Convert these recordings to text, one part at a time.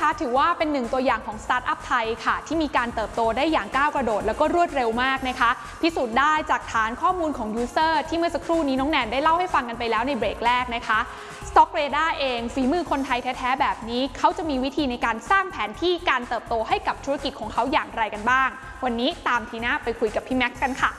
นะคะถือว่าเป็นหนึ่งตัวอย่างของสตาร์ทอัพไทยค่ะที่มีการเติบโตได้อย่างก้าวกระโดดแล้วก็รวดเร็วมากนะคะพิสูจน์ได้จากฐานข้อมูลของยูเซอร์ที่เมื่อสักครู่นี้น้องแนนได้เล่าให้ฟังกันไปแล้วในเบรกแรกนะคะ StockRadar เองฝีมือคนไทยแท้ๆแบบนี้เขาจะมีวิธีในการสร้างแผนที่การเติบโตให้กับธุรกิจของเขาอย่างไรกันบ้างวันนี้ตามทีน่าไปคุยกับพี่แม็กซ์กันค่ะ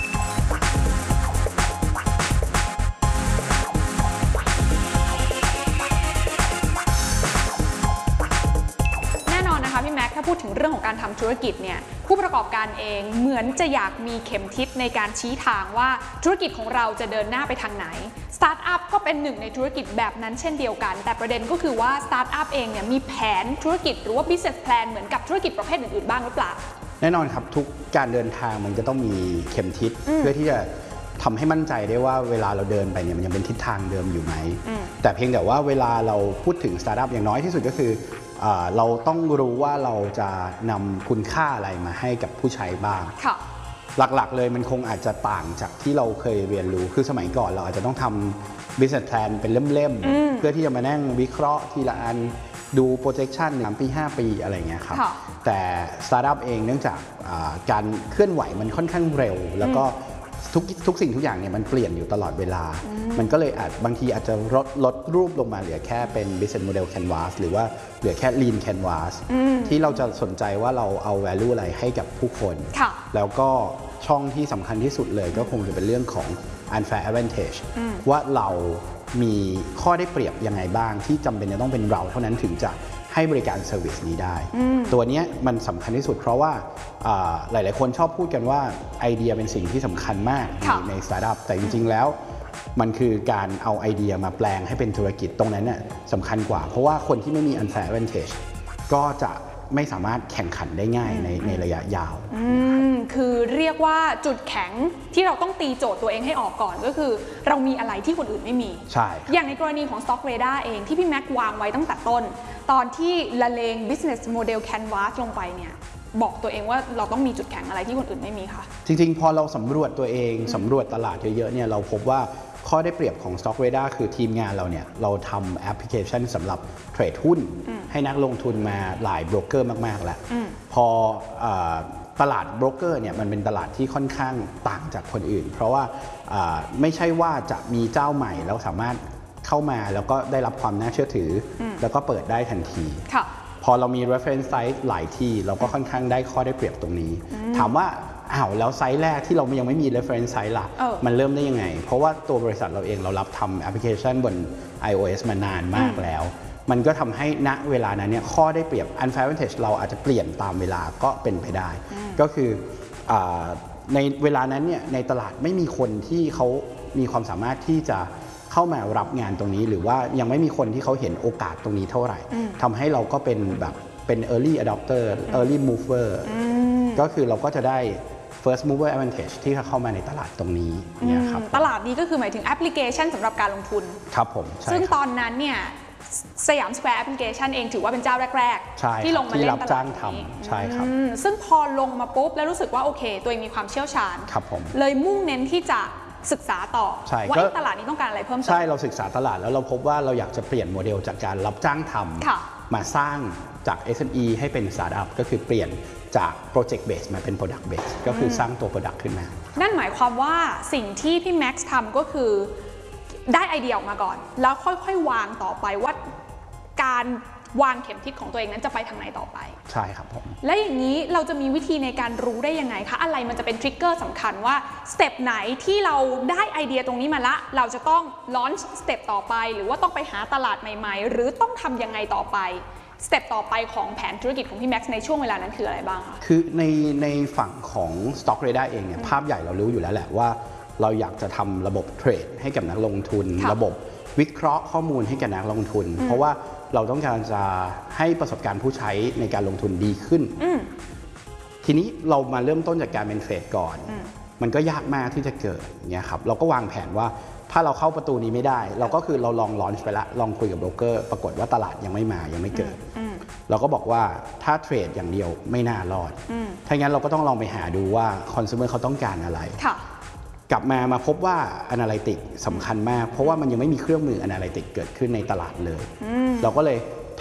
พี่แม็กถ้าพูดถึงเรื่องของการทำธุรกิจเนี่ยผู้ประกอบการเองเหมือนจะอยากมีเข็มทิศในการชี้ทางว่าธุรกิจของเราจะเดินหน้าไปทางไหนสตาร์ทอัพก็เป็นหนึ่งในธุรกิจแบบนั้นเช่นเดียวกันแต่ประเด็นก็คือว่าสตาร์ทอัพเองเนี่ยมีแผนธุรกิจหรือว่า business plan เหมือนกับธุรกิจประเภทอื่นๆบ้างหรือเปล่าแน่นอนครับทุกการเดินทางมันจะต้องมีเข็มทิศเพื่อที่จะทำให้มั่นใจได้ว่าเวลาเราเดินไปเนี่ยมันยังเป็นทิศทางเดิมอยู่ไหมแต่เพียงแต่ว่าเวลาเราพูดถึงสตาร์ทอัพอย่างน้อยที่สุดก็คือเราต้องรู้ว่าเราจะนำคุณค่าอะไรมาให้กับผู้ใช้บ้างหลักๆเลยมันคงอาจจะต่างจากที่เราเคยเรียนรู้คือสมัยก่อนเราอาจจะต้องทำ business plan เป็นเล่มๆเพื่อที่จะมานั่งวิเคราะห์ทีละอันดู projection 3 ปี 5 ปีอะไรเงี้ยครับแต่สตาร์ทอัพเองเนื่องจากการเคลื่อนไหวมันค่อนข้างเร็วแล้วก็ทุกสิ่งทุกอย่างเนี่ยมันเปลี่ยนอยู่ตลอดเวลามันก็เลยบางทีอาจจะลดรูปลงมาเหลือแค่เป็น business model canvas หรือว่าเหลือแค่ lean canvas ที่เราจะสนใจว่าเราเอา value อะไรให้กับผู้คนแล้วก็ช่องที่สำคัญที่สุดเลยก็คงจะเป็นเรื่องของ unfair advantage ว่าเรามีข้อได้เปรียบยังไงบ้างที่จำเป็นจะต้องเป็นเราเท่านั้นถึงจะให้บริการเซอร์วิสนี้ได้ตัวนี้มันสำคัญที่สุดเพราะว่าหลายๆคนชอบพูดกันว่าไอเดียเป็นสิ่งที่สำคัญมากในสตาร์ทอัพแต่จริงๆแล้วมันคือการเอาไอเดียมาแปลงให้เป็นธุรกิจตรงนั้นน่ะสำคัญกว่าเพราะว่าคนที่ไม่มี unfair advantage ก็จะไม่สามารถแข่งขันได้ง่ายในระยะยาวคือเรียกว่าจุดแข็งที่เราต้องตีโจทย์ตัวเองให้ออกก่อนก็คือเรามีอะไรที่คนอื่นไม่มีใช่อย่างในกรณีของ StockRadar เองที่พี่แม็กวางไว้ตั้งแต่ต้นตอนที่ละเลง business model canvas ลงไปเนี่ยบอกตัวเองว่าเราต้องมีจุดแข็งอะไรที่คนอื่นไม่มีคะจริงๆพอเราสำรวจตัวเองสำรวจตลาดเยอะๆเนี่ยเราพบว่าข้อได้เปรียบของ StockRadar คือทีมงานเราเนี่ยเราทำแอปพลิเคชันสำหรับเทรดหุ้นให้นักลงทุนมาหลายโบรกเกอร์มากๆแล้วพอตลาดโบรกเกอร์เนี่ยมันเป็นตลาดที่ค่อนข้างต่างจากคนอื่นเพราะว่าไม่ใช่ว่าจะมีเจ้าใหม่แล้วสามารถเข้ามาแล้วก็ได้รับความน่าเชื่อถือแล้วก็เปิดได้ทันทีพอเรามี reference size หลายที่เราก็ค่อนข้างได้ข้อได้เปรียบตรงนี้ถามว่าแล้วไซส์แรกที่เรายังไม่มี reference size ล่ะมันเริ่มได้ยังไงเพราะว่าตัวบริษัทเราเองเรารับทำแอปพลิเคชันบน iOS มานานมากแล้วมันก็ทำให้ณเวลานั้นเนี่ยข้อได้เปรียบ unfair advantage เราอาจจะเปลี่ยนตามเวลาก็เป็นไปได้ก็คือในเวลานั้นเนี่ยในตลาดไม่มีคนที่เขามีความสามารถที่จะเข้ามารับงานตรงนี้หรือว่ายังไม่มีคนที่เขาเห็นโอกาสตรงนี้เท่าไหร่ทำให้เราก็เป็นแบบเป็น early adopter early mover ก็คือเราก็จะได้ first mover advantage ที่เข้ามาในตลาดตรงนี้เนี่ยครับตลาดนี้ก็คือหมายถึงแอปพลิเคชันสำหรับการลงทุนครับผมซึ่งตอนนั้นเนี่ยสยามสแควร์แอปพลิเคชันเองถือว่าเป็นเจ้าแรกๆที่ลงมาเล่นตลาดนี้ใช่ครับซึ่งพอลงมาปุ๊บแล้วรู้สึกว่าโอเคตัวเองมีความเชี่ยวชาญเลยมุ่งเน้นที่จะศึกษาต่อว่าตลาดนี้ต้องการอะไรเพิ่มเติมใช่เราศึกษาตลาดแล้วเราพบว่าเราอยากจะเปลี่ยนโมเดลจากการรับจ้างทำมาสร้างจาก SME ให้เป็นสตาร์ทอัพก็คือเปลี่ยนจาก Project Base มาเป็น Product Base ก็คือสร้างตัว Product ขึ้นมานั่นหมายความว่าสิ่งที่พี่แม็กซ์ทำก็คือได้ไอเดียออกมาก่อนแล้วค่อยๆวางต่อไปว่าการวางเข็มทิศของตัวเองนั้นจะไปทางไหนต่อไปใช่ครับผมและอย่างนี้เราจะมีวิธีในการรู้ได้ยังไงคะอะไรมันจะเป็นทริกเกอร์สำคัญว่าสเต็ปไหนที่เราได้ไอเดียตรงนี้มาละเราจะต้องลอนช์สเต็ปต่อไปหรือว่าต้องไปหาตลาดใหม่ๆหรือต้องทำยังไงต่อไปสเต็ปต่อไปของแผนธุรกิจของพี่แม็กซ์ในช่วงเวลานั้นคืออะไรบ้างคะคือในฝั่งของ StockRadar เองเนี่ยภาพใหญ่เรารู้อยู่แล้วแหละว่าเราอยากจะทำระบบเทรดให้กับนักลงทุนระบบวิเคราะห์ข้อมูลให้กับนักลงทุนเพราะว่าเราต้องการจะให้ประสบการณ์ผู้ใช้ในการลงทุนดีขึ้นทีนี้เรามาเริ่มต้นจากการเป็นเทรดก่อนมันก็ยากมากที่จะเกิดเนี่ยครับเราก็วางแผนว่าถ้าเราเข้าประตูนี้ไม่ได้เราก็คือเราลองลอนช์ไปแล้วลองคุยกับโบรกเกอร์ปรากฏว่าตลาดยังไม่มายังไม่เกิดเราก็บอกว่าถ้าเทรดอย่างเดียวไม่น่ารอดถ้างั้นเราก็ต้องลองไปหาดูว่าคอน sumer เขาต้องการอะไรกลับมาพบว่า Analytics สำคัญมากเพราะว่ามันยังไม่มีเครื่องมือ Analytics เกิดขึ้นในตลาดเลยเราก็เลย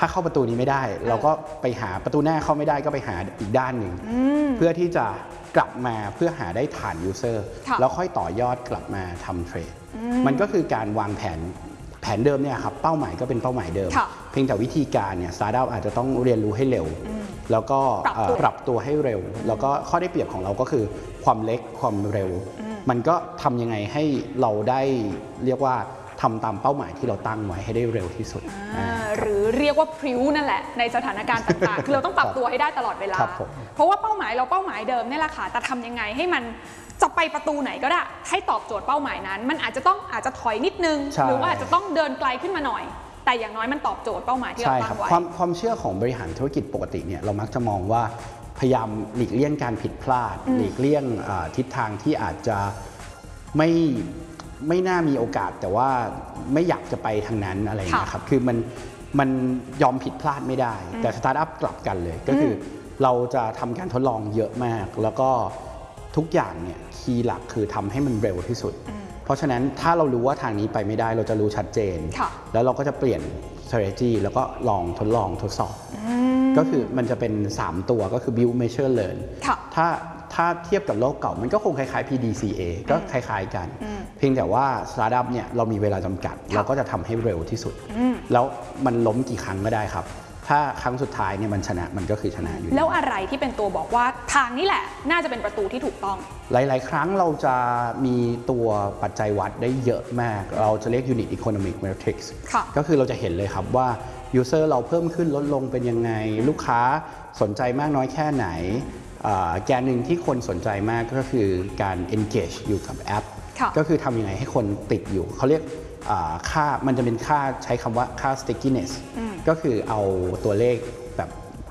ถ้าเข้าประตูนี้ไม่ได้เราก็ไปหาประตูหน้าเข้าไม่ได้ก็ไปหาอีกด้านหนึ่งเพื่อที่จะกลับมาเพื่อหาได้ฐานยูเซอร์แล้วค่อยต่อยอดกลับมาทำเทรดมันก็คือการวางแผนเดิมเนี่ยครับเป้าหมายก็เป็นเป้าหมายเดิมเพียงแต่วิธีการเนี่ยสตาร์ทอัพอาจจะต้องเรียนรู้ให้เร็วแล้วก็ปรับตัวให้เร็วแล้วก็ข้อได้เปรียบของเราก็คือความเล็กความเร็วมันก็ทำยังไงให้เราได้เรียกว่าทำตามเป้าหมายที่เราตั้งไว้ให้ได้เร็วที่สุดหรือเรียกว่าพริ้วนั่นแหละในสถานการณ์ต่างๆ คือเราต้องปรับตัวให้ได้ตลอดเวลาเพราะว่าเป้าหมายเราเป้าหมายเดิมนี่แหละค่ะแต่ทำยังไงให้มันจะไปประตูไหนก็ได้ให้ตอบโจทย์เป้าหมายนั้นมันอาจจะถอยนิดนึงหรือว่าอาจจะต้องเดินไกลขึ้นมาหน่อยแต่อย่างน้อยมันตอบโจทย์เป้าหมายที่เราตั้งไว้ความเชื่อของบริหารธุรกิจปกติเนี่ยเรามักจะมองว่าพยายามหลีกเลี่ยงการผิดพลาดหลีกเลี่ยงทิศทางที่อาจจะไม่น่ามีโอกาสแต่ว่าไม่อยากจะไปทางนั้นอะไรนะครับคือมันยอมผิดพลาดไม่ได้แต่สตาร์ทอัพกลับกันเลยก็คือเราจะทำการทดลองเยอะมากแล้วก็ทุกอย่างเนี่ยคีย์หลักคือทำให้มันเร็วที่สุดเพราะฉะนั้นถ้าเรารู้ว่าทางนี้ไปไม่ได้เราจะรู้ชัดเจนแล้วเราก็จะเปลี่ยน strategy แล้วก็ทดลองทดสอบก็คือมันจะเป็น3ตัวก็คือ build measure learn ถ้าเทียบกับโลกเก่ามันก็คงคล้ายๆ PDCA ก็คล้ายๆกันเพียงแต่ว่าสตาร์ทอัพเนี่ยเรามีเวลาจำกัดเราก็จะทำให้เร็วที่สุดแล้วมันล้มกี่ครั้งก็ได้ครับถ้าครั้งสุดท้ายเนี่ยมันชนะมันก็คือชนะอยู่แล้วอะไรที่เป็นตัวบอกว่าทางนี้แหละน่าจะเป็นประตูที่ถูกต้องหลายๆครั้งเราจะมีตัวปัจจัยวัดได้เยอะมากเราจะเรียก Unit Economic Metrics ก็คือเราจะเห็นเลยครับว่า User เราเพิ่มขึ้นลดลงเป็นยังไงลูกค้าสนใจมากน้อยแค่ไหนแกนหนึ่งที่คนสนใจมากก็คือการ engage อยู่กับแอปก็คือทำยังไงให้คนติดอยู่เขาเรียกค่ามันจะเป็นค่าใช้คำว่าค่า stickiness ก็คือเอาตัวเลขแบบ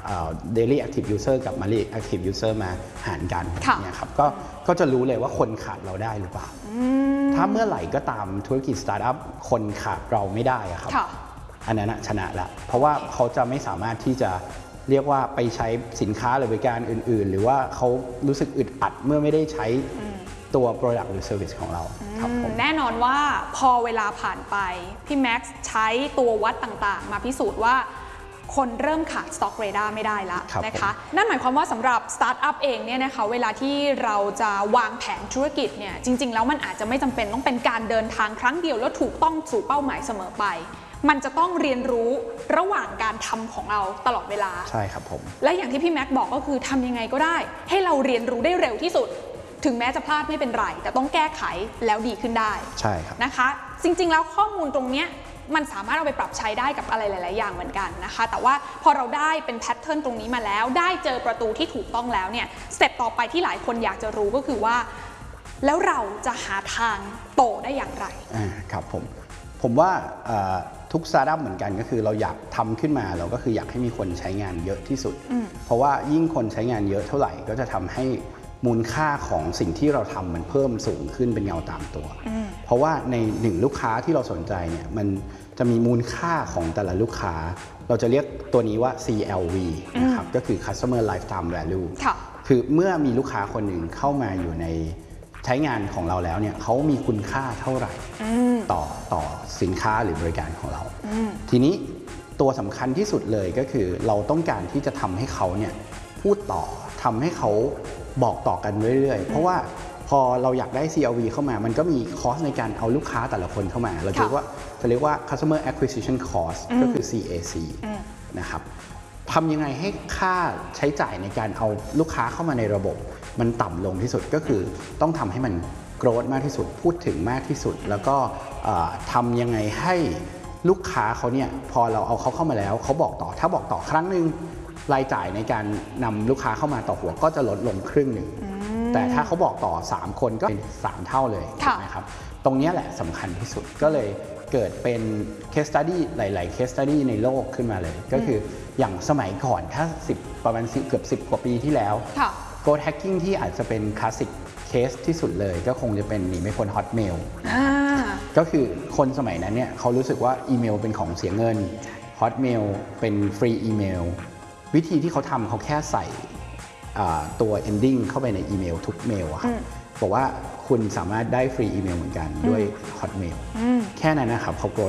daily active user กับ monthly active user มาหารกันเนี่ยครับก็จะรู้เลยว่าคนขาดเราได้หรือเปล่าถ้าเมื่อไหร่ก็ตามธุรกิจสตาร์ทอัพคนขาดเราไม่ได้ครับอันนั้นชนะละเพราะว่าเขาจะไม่สามารถที่จะเรียกว่าไปใช้สินค้าหรือบริการอื่นๆหรือว่าเขารู้สึกอึดอัดเมื่อไม่ได้ใช้ตัว Product หรือ Service ของเราครับแน่นอนว่าพอเวลาผ่านไปพี่แม็กซ์ใช้ตัววัดต่างๆมาพิสูจน์ว่าคนเริ่มขาด Stock Radar ไม่ได้แล้วนะคะนั่นหมายความว่าสำหรับสตาร์ทอัพเองเนี่ยนะคะเวลาที่เราจะวางแผนธุรกิจเนี่ยจริงๆแล้วมันอาจจะไม่จำเป็นต้องเป็นการเดินทางครั้งเดียวแล้วถูกต้องสู่เป้าหมายเสมอไปมันจะต้องเรียนรู้ระหว่างการทำของเราตลอดเวลาใช่ครับผมและอย่างที่พี่แม็กบอกก็คือทำยังไงก็ได้ให้เราเรียนรู้ได้เร็วที่สุดถึงแม้จะพลาดไม่เป็นไรแต่ต้องแก้ไขแล้วดีขึ้นได้ใช่ครับนะคะจริงๆแล้วข้อมูลตรงนี้มันสามารถเอาไปปรับใช้ได้กับอะไรหลายๆอย่างเหมือนกันนะคะแต่ว่าพอเราได้เป็นแพทเทิร์นตรงนี้มาแล้วได้เจอประตูที่ถูกต้องแล้วเนี่ยสเต็ปต่อไปที่หลายคนอยากจะรู้ก็คือว่าแล้วเราจะหาทางโตได้อย่างไรครับผมว่าทุกสตาร์ทอัพเหมือนกันก็คือเราอยากทำขึ้นมาเราก็คืออยากให้มีคนใช้งานเยอะที่สุดเพราะว่ายิ่งคนใช้งานเยอะเท่าไหร่ก็จะทำให้มูลค่าของสิ่งที่เราทำมันเพิ่มสูงขึ้นเป็นเงาตามตัวเพราะว่าในหนึ่งลูกค้าที่เราสนใจเนี่ยมันจะมีมูลค่าของแต่ละลูกค้าเราจะเรียกตัวนี้ว่า CLV นะครับก็คือ Customer Lifetime Value คือเมื่อมีลูกค้าคนหนึ่งเข้ามาอยู่ในใช้งานของเราแล้วเนี่ยเขามีคุณค่าเท่าไหร่ต่อสินค้าหรือบริการของเราทีนี้ตัวสำคัญที่สุดเลยก็คือเราต้องการที่จะทำให้เขาเนี่ยพูดต่อทำให้เขาบอกต่อกันเรื่อยๆเพราะว่าพอเราอยากได้ CLV เข้ามามันก็มีคอสในการเอาลูกค้าแต่ละคนเข้ามาเราจะเรียกว่า Customer Acquisition Cost ก็คือ CAC นะครับทำยังไงให้ค่าใช้จ่ายในการเอาลูกค้าเข้ามาในระบบมันต่ำลงที่สุดก็คือต้องทำให้มันโกรธมากที่สุดพูดถึงมากที่สุดแล้วก็ทำยังไงให้ลูกค้าเขาเนี่ยพอเราเอาเขาเข้ามาแล้วเขาบอกต่อถ้าบอกต่อครั้งหนึ่งรายจ่ายในการนำลูกค้าเข้ามาต่อหัวก็จะลดลงครึ่งหนึ่งแต่ถ้าเขาบอกต่อ3คนก็เป็น3เท่าเลยนะครับตรงนี้แหละสำคัญที่สุดก็เลยเกิดเป็น case study หลายๆ case study ในโลกขึ้นมาเลยก็คืออย่างสมัยก่อนถ้าประมาณเกือบ10 กว่าปีที่แล้วGrowth Hacking ที่อาจจะเป็นคลาสสิกเคสที่สุดเลยก็คงจะเป็นหนีไม่พ้น Hotmail ก็คือคนสมัยนั้นเนี่ยเขารู้สึกว่าอีเมลเป็นของเสียเงิน Hotmail เป็นฟรีอีเมลวิธีที่เขาทำเขาแค่ใส่ตัว ending เข้าไปในอีเมลทุกเมลอะครับบอกว่าคุณสามารถได้ฟรีอีเมลเหมือนกันด้วย Hotmail แค่นั้นนะครับเขา Growth Hack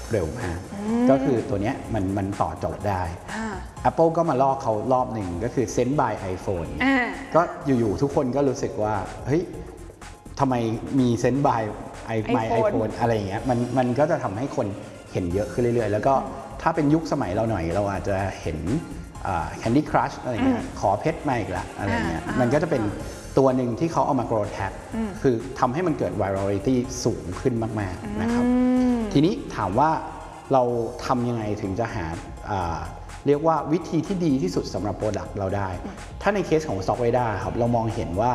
เร็วมากก็คือตัวเนี้ยมันต่อโจทย์ได้ Apple ก็มาลอกเขารอบหนึ่งก็คือ Send by iPhone ก็อยู่ๆทุกคนก็รู้สึกว่าเฮ้ยทำไมมี Send by iPhone อะไรอย่างเงี้ยมันก็จะทำให้คนเห็นเยอะขึ้นเรื่อยๆแล้วก็ถ้าเป็นยุคสมัยเราหน่อยเราอาจจะเห็นCandy Crush อะไรเงี้ยขอเพชรมาอีกละอะไรเงี้ยมันก็จะเป็นตัวหนึ่งที่เขาเอามา grow tag คือทำให้มันเกิด virality สูงขึ้นมากๆนะครับทีนี้ถามว่าเราทำยังไงถึงจะหาเรียกว่าวิธีที่ดีที่สุดสำหรับ Product เราได้ถ้าในเคสของ Stock Radar ครับเรามองเห็นว่า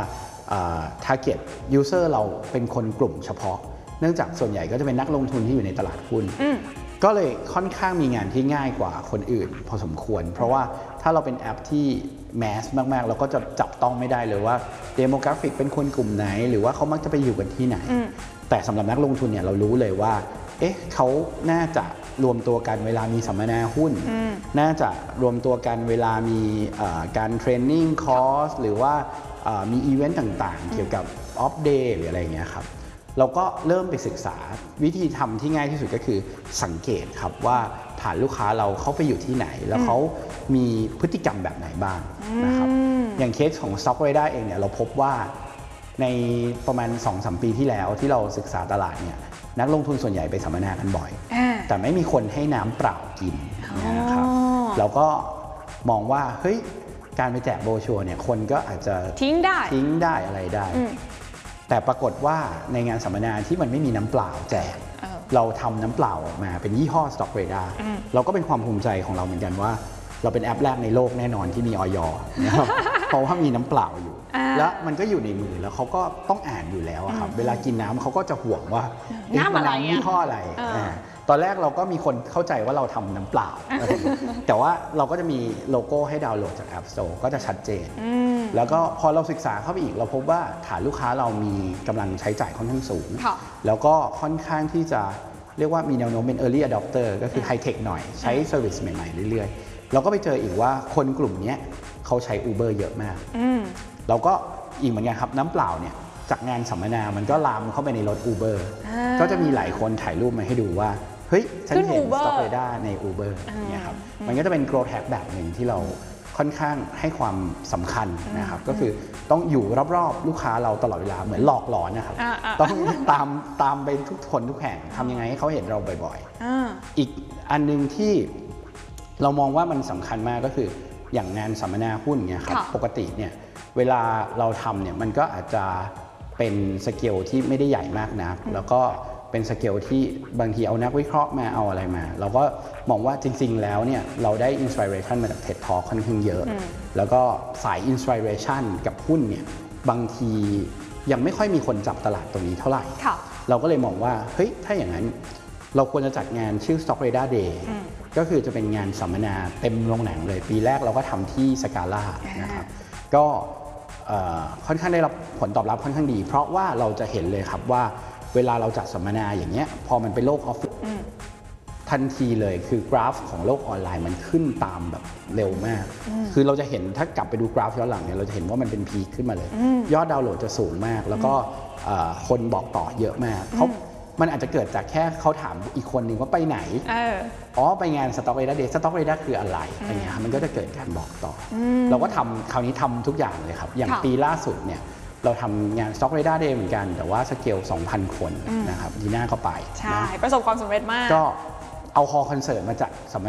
target user เราเป็นคนกลุ่มเฉพาะเนื่องจากส่วนใหญ่ก็จะเป็นนักลงทุนที่อยู่ในตลาดหุ้นก็เลยค่อนข้างมีงานที่ง่ายกว่าคนอื่นพอสมควรเพราะว่าถ้าเราเป็นแอปที่แมสมากๆเราก็จะจับต้องไม่ได้เลยว่าเดโมกราฟิกเป็นคนกลุ่มไหนหรือว่าเขามักจะไปอยู่กันที่ไหนแต่สำหรับนักลงทุนเนี่ยเรารู้เลยว่าเอ๊ะเขาน่าจะรวมตัวกันเวลามีสัมมนาหุ้นน่าจะรวมตัวกันเวลามีการเทรนนิ่งคอร์สหรือว่ามีอีเวนต์ต่างๆเกี่ยวกับออฟเดย์หรืออะไรอย่างเงี้ยครับเราก็เริ่มไปศึกษาวิธีทำที่ง่ายที่สุดก็คือสังเกตครับว่าฐานลูกค้าเราเขาไปอยู่ที่ไหนแล้วเขามีพฤติกรรมแบบไหนบ้างนะครับอย่างเคสของ Stock Radar เองเนี่ยเราพบว่าในประมาณ 2-3 ปีที่แล้วที่เราศึกษาตลาดเนี่ยนักลงทุนส่วนใหญ่ไปสัมมนากันบ่อยแต่ไม่มีคนให้น้ำเปล่ากินนะครับเราก็มองว่าเฮ้ยการไปแจกโบรชัวร์เนี่ยคนก็อาจจะทิ้งได้อะไรได้แต่ปรากฏว่าในงานสัมมนาที่มันไม่มีน้ำเปล่าแจกเราทำน้ำเปล่าออกมาเป็นยี่ห้อ Stock Radar เราก็เป็นความภูมิใจของเราเหมือนกันว่าเราเป็นแอปแรกในโลกแน่นอนที่มีอย.นะครับ เพราะว่ามีน้ำเปล่าอยู่แล้วมันก็อยู่ในมือแล้วเขาก็ต้องอ่านอยู่แล้วครับเวลากินน้ำเขาก็จะห่วงว่าน้ำอะไรยี่ห้ออะไรตอนแรกเราก็มีคนเข้าใจว่าเราทำน้ำเปล่าแต่ว่าเราก็จะมีโลโก้ให้ดาวน์โหลดจาก App Store ก็จะชัดเจนแล้วก็พอเราศึกษาเข้าไปอีกเราพบว่าฐานลูกค้าเรามีกำลังใช้จ่ายค่อนข้างสูงแล้วก็ค่อนข้างที่จะเรียกว่ามีแนวโน้มเป็น early adopter ก็คือไฮเทคหน่อยใช้ service ใหม่ๆเรื่อยๆเราก็ไปเจออีกว่าคนกลุ่มนี้เขาใช้ Uber เยอะมากเราก็อีกเหมือนกันครับน้ำเปล่าเนี่ยจากงานสัมมนามันก็ลามเข้าไปในรถ Uber ก็จะมีหลายคนถ่ายรูปมาให้ดูว่าเฮ้ยฉันเห็น Stock Radar ใน Uber เนี่ยครับมันก็จะเป็น grow tag แบบหนึ่งที่เราค่อนข้างให้ความสำคัญนะครับก็คือต้องอยู่รอบๆลูกค้าเราตลอดเวลาเหมือนหลอกหลอนนะครับต้องตามไปทุกคนทุกแห่งทำยังไงให้เขาเห็นเราบ่อยๆอีกอันนึงที่เรามองว่ามันสำคัญมากก็คืออย่างงานสัมมนาหุ้นเนี่ยครับปกติเนี่ยเวลาเราทำเนี่ยมันก็อาจจะเป็นสเกลที่ไม่ได้ใหญ่มากนักแล้วก็เป็นสเกลที่บางทีเอานักวิเคราะห์มาเอาอะไรมาเราก็มองว่าจริงๆแล้วเนี่ยเราได้อินสปิเรชันมาจาก TED Talk ค่อนข้างเยอะแล้วก็สายอินสปิเรชันกับหุ้นเนี่ยบางทียังไม่ค่อยมีคนจับตลาดตรงนี้เท่าไหร่เราก็เลยมองว่าเฮ้ยถ้าอย่างนั้นเราควรจะจัดงานชื่อ Stock Radar Day ก็คือจะเป็นงานสัมมนาเต็มโรงหนังเลยปีแรกเราก็ทำที่สกาล่านะครับก็ค่อนข้างได้รับผลตอบรับค่อนข้างดีเพราะว่าเราจะเห็นเลยครับว่าเวลาเราจัดสัมมนาอย่างเงี้ยพอมันเป็นโลกออฟฟิศทันทีเลยคือกราฟของโลกออนไลน์มันขึ้นตามแบบเร็วมากคือเราจะเห็นถ้ากลับไปดูกราฟย้อนหลังเนี่ยเราจะเห็นว่ามันเป็นพีคขึ้นมาเลยยอดดาวน์โหลดจะสูงมากแล้วก็คนบอกต่อเยอะมากมันอาจจะเกิดจากแค่เขาถามอีกคนนึงว่าไปไหนไปงาน Stock Radar Day Stock Radar คืออะไรอย่างเงี้ยมันก็จะเกิดการบอกต่อเราก็คราวนี้ทำทุกอย่างเลยครับอย่างปีล่าสุดเนี่ยเราทำงาน Stock Radar Day เหมือนกันแต่ว่าสเกล 2,000 คนนะครับดีน่าก็ไปใช่ประสบความสำเร็จมากก็เอาฮอลล์คอนเสิร์ตมาจากสัมม